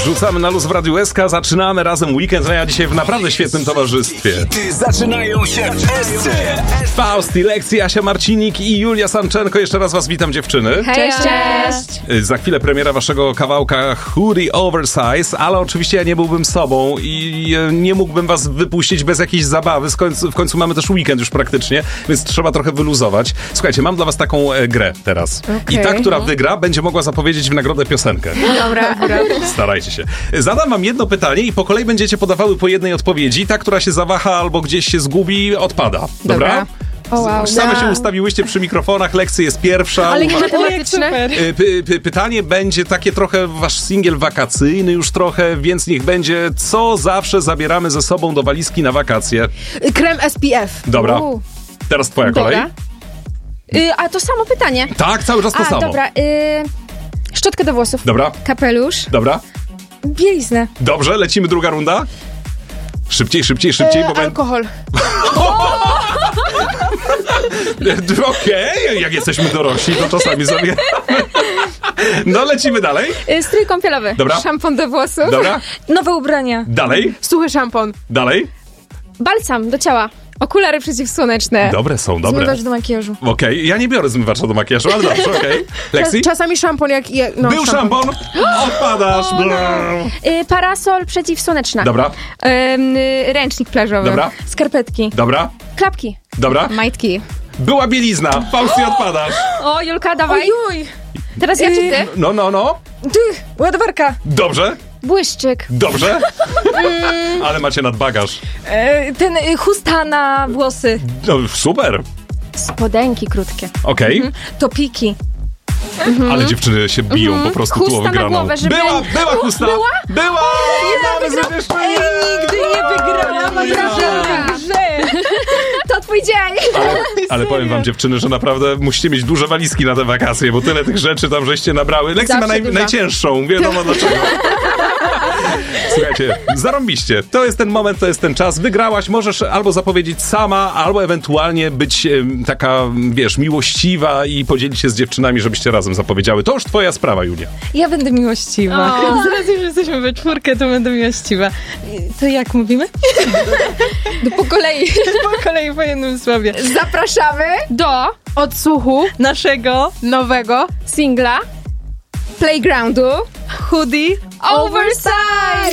Rzucamy na luz w Radiu SK, zaczynamy razem weekend, a ja dzisiaj w naprawdę świetnym towarzystwie. Zaczynają się wszyscy. Fausti, Lekcji, Asia Marcinik i Julia Sanczenko. Jeszcze raz was witam, dziewczyny. Hej, cześć! Za chwilę premiera waszego kawałka Hoodie Oversize, ale oczywiście ja nie byłbym sobą i nie mógłbym was wypuścić bez jakiejś zabawy. W końcu mamy też weekend już praktycznie, więc trzeba trochę wyluzować. Słuchajcie, mam dla was taką grę teraz. I ta, która wygra, będzie mogła zapowiedzieć w nagrodę piosenkę. Dobra. Starajcie się. Zadam wam jedno pytanie i po kolei będziecie podawały po jednej odpowiedzi. Ta, która się zawaha albo gdzieś się zgubi, odpada. Dobra? Same się ustawiłyście przy mikrofonach, Lekcji jest pierwsza. Ale nie matematyczne. Pytanie będzie takie trochę wasz singiel wakacyjny już trochę, więc niech będzie, co zawsze zabieramy ze sobą do walizki na wakacje. Krem SPF. Dobra. Teraz twoja kolej. A to samo pytanie. Tak, cały czas to samo. Dobra. Szczotkę do włosów. Dobra. Kapelusz. Dobra. Bieliznę. Dobrze, lecimy druga runda. Szybciej, bo alkohol. Okej, jak jesteśmy dorośli, to czasami zabieramy. No, lecimy dalej. Strój kąpielowy. Dobra. Szampon do włosów. Dobra. Nowe ubrania. Dalej. Suchy szampon. Dalej. Balsam do ciała. Okulary przeciwsłoneczne. Dobre są, dobre. Zmywacz do makijażu. Okej, ja nie biorę zmywacza do makijażu, ale dobrze, okej. Lexi? Czasami szampon jak... Był szampon. Odpadasz. Parasol przeciwsłoneczna. Dobra. Ręcznik plażowy. Dobra. Skarpetki. Dobra. Klapki. Dobra. Majtki. Była bielizna. Fausti, odpadasz. O, Julka, dawaj. Ojoj! Teraz ja czy ty? No. Ładowarka. Dobrze. Błyszczyk. Dobrze. Ale macie nadbagaż. Ten chusta na włosy. No, super. Spodenki krótkie. Okej. Topiki. Ale dziewczyny się biją po prostu tu o Chusta na wygraną. głowę, żeby... Była chusta. Była. Mamy zawieszenie. Nigdy nie wygrałam w żadnej grze. To twój dzień. Ale powiem wam, dziewczyny, że naprawdę musicie mieć duże walizki na te wakacje, bo tyle tych rzeczy tam żeście nabrały. Lekcja ma Zawsze duża. najcięższą, wiadomo dlaczego. Słuchajcie, zarąbiście. To jest ten moment, to jest ten czas. Wygrałaś, możesz albo zapowiedzieć sama, albo ewentualnie być taka, wiesz, miłościwa i podzielić się z dziewczynami, żebyście razem zapowiedziały. To już twoja sprawa, Julia. Ja będę miłościwa. Zaraz już jesteśmy we czwórkę, to będę miłościwa. To jak mówimy? Po kolei. Po kolei po jednym słowie. Zapraszamy do odsłuchu Naszego nowego singla Playgroundu hoodie Oversize.